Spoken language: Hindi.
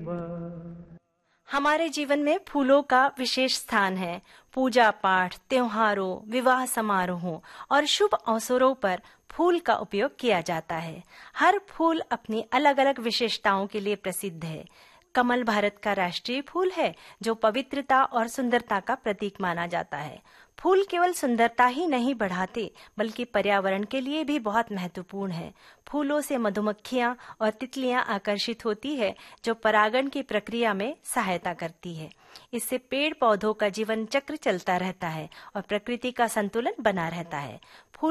हमारे जीवन में फूलों का विशेष स्थान है। पूजा पाठ, त्योहारों, विवाह समारोहों और शुभ अवसरों पर फूल का उपयोग किया जाता है। हर फूल अपनी अलग अलग विशेषताओं के लिए प्रसिद्ध है। कमल भारत का राष्ट्रीय फूल है, जो पवित्रता और सुंदरता का प्रतीक माना जाता है। फूल केवल सुंदरता ही नहीं बढ़ाते, बल्कि पर्यावरण के लिए भी बहुत महत्वपूर्ण है। फूलों से मधुमक्खियां और तितलियां आकर्षित होती है, जो परागण की प्रक्रिया में सहायता करती है। इससे पेड़ पौधों का जीवन चक्र चलता रहता है और प्रकृति का संतुलन बना रहता है।